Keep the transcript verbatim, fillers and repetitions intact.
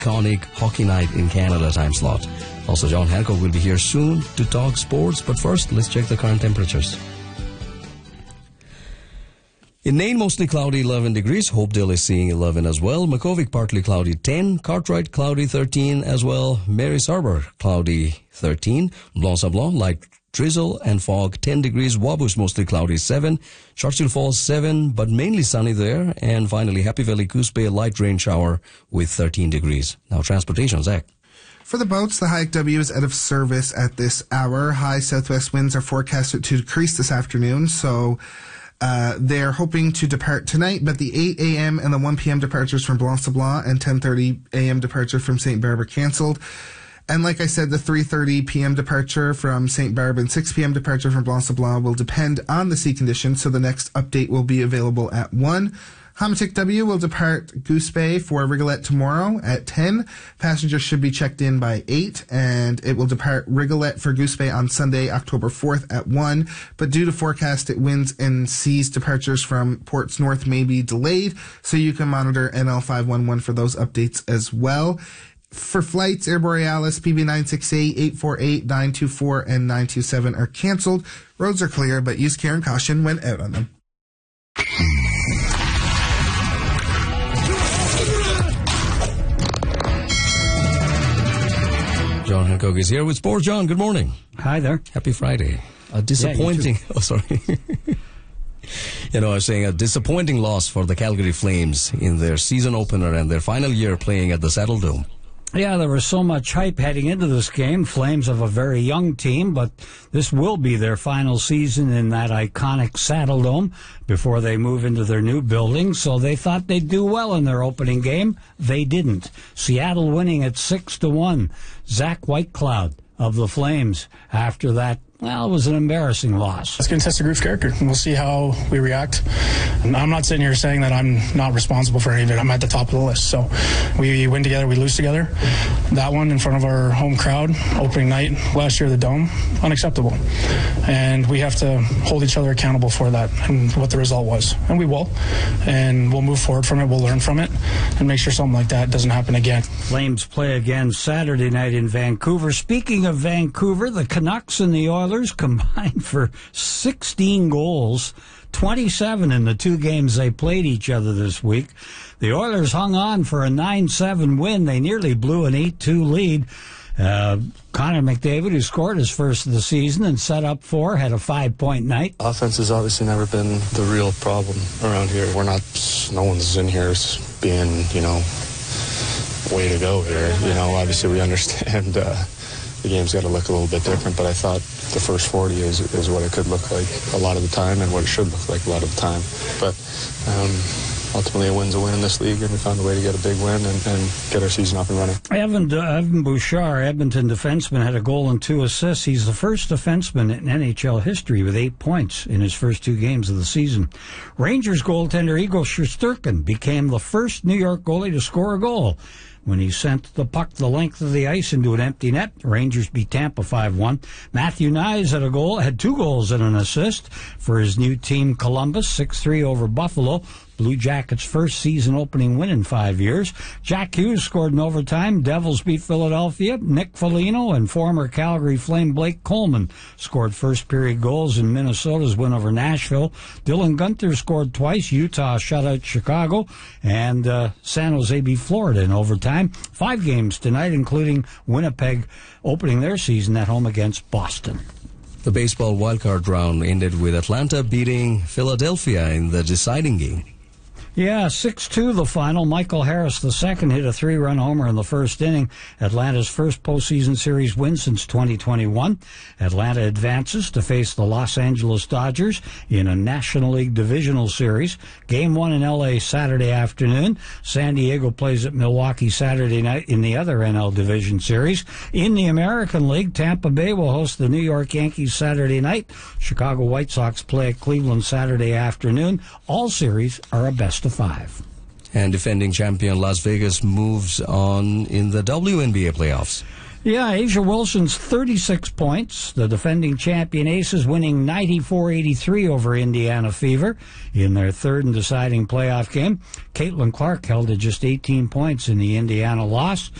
iconic hockey night in Canada time slot. Also, John Hancock will be here soon to talk sports, but first, let's check the current temperatures. In Nain, mostly cloudy, eleven degrees. Hopedale is seeing eleven as well. Makkovik, partly cloudy, ten. Cartwright, cloudy, thirteen as well. Mary's Harbour, cloudy, thirteen. Blanc-Sablon, light drizzle and fog, ten degrees. Wabush, mostly cloudy, seven. Churchill Falls, seven, but mainly sunny there. And finally, Happy Valley, Coos Bay, light rain shower with thirteen degrees. Now, transportation, Zach. For the boats, the Hayek W is out of service at this hour. High southwest winds are forecasted to decrease this afternoon, so uh, they're hoping to depart tonight, but the eight a.m. and the one p.m. departures from Blanc-Sablon and ten thirty a.m. departure from Saint Barbe are cancelled. And like I said, the three thirty p.m. departure from Saint Barbe and six p.m. departure from Blanc-Sablon will depend on the sea conditions, so the next update will be available at one. Hamatic W will depart Goose Bay for Rigolette tomorrow at ten. Passengers should be checked in by eight, and it will depart Rigolette for Goose Bay on Sunday, October fourth at one. But due to forecasted winds and seas, departures from ports north may be delayed, so you can monitor N L five one one for those updates as well. For flights, Air Borealis, P B nine six eight, eight four eight, nine two four, and nine two seven are canceled. Roads are clear, but use care and caution when out on them. John Hancock is here with Sports. John, good morning. Hi there. Happy Friday. A disappointing... Yeah, oh, sorry. You know, I was saying a disappointing loss for the Calgary Flames in their season opener and their final year playing at the Saddle Dome. Yeah, there was so much hype heading into this game. Flames have a very young team, but this will be their final season in that iconic Saddle Dome before they move into their new building. So they thought they'd do well in their opening game. They didn't. Seattle winning at six to one. Zach Whitecloud of the Flames after that. Well, it was an embarrassing loss. It's going to test the group's character, and we'll see how we react. I'm not sitting here saying that I'm not responsible for any of it. I'm at the top of the list. So we win together, we lose together. That one in front of our home crowd, opening night last year at the Dome, unacceptable. And we have to hold each other accountable for that and what the result was. And we will. And we'll move forward from it, we'll learn from it, and make sure something like that doesn't happen again. Flames play again Saturday night in Vancouver. Speaking of Vancouver, the Canucks and the Oilers combined for sixteen goals, twenty-seven in the two games they played each other this week. The Oilers hung on for a nine seven win. They nearly blew an eight two lead. Uh, Connor McDavid, who scored his first of the season and set up four, had a five-point night. Offense has obviously never been the real problem around here. We're not, no one's in here being, you know, way to go here. You know, obviously we understand uh, the game's got to look a little bit different, but I thought the first forty is is what it could look like a lot of the time and what it should look like a lot of the time. But um, ultimately a win's a win in this league, and we found a way to get a big win and, and get our season up and running. Evan, uh, Evan Bouchard, Edmonton defenseman, had a goal and two assists. He's the first defenseman in N H L history with eight points in his first two games of the season. Rangers goaltender Igor Shesterkin became the first New York goalie to score a goal when he sent the puck the length of the ice into an empty net. Rangers beat Tampa five one. Matthew Knies had a goal, had two goals and an assist for his new team Columbus, six three over Buffalo. Blue Jackets' first season opening win in five years. Jack Hughes scored in overtime. Devils beat Philadelphia. Nick Foligno and former Calgary Flame Blake Coleman scored first-period goals in Minnesota's win over Nashville. Dylan Gunther scored twice. Utah shut out Chicago. And uh, San Jose beat Florida in overtime. Five games tonight, including Winnipeg opening their season at home against Boston. The baseball wildcard round ended with Atlanta beating Philadelphia in the deciding game. Yeah, six two the final. Michael Harris the second hit a three-run homer in the first inning. Atlanta's first postseason series win since twenty twenty-one. Atlanta advances to face the Los Angeles Dodgers in a National League Divisional Series. Game one in L A Saturday afternoon. San Diego plays at Milwaukee Saturday night in the other N L Division Series. In the American League, Tampa Bay will host the New York Yankees Saturday night. Chicago White Sox play at Cleveland Saturday afternoon. All series are a best to five. And defending champion Las Vegas moves on in the W N B A playoffs. Yeah, Asia Wilson's thirty-six points. The defending champion Aces winning ninety-four eighty-three over Indiana Fever in their third and deciding playoff game. Caitlin Clark held to just eighteen points in the Indiana loss.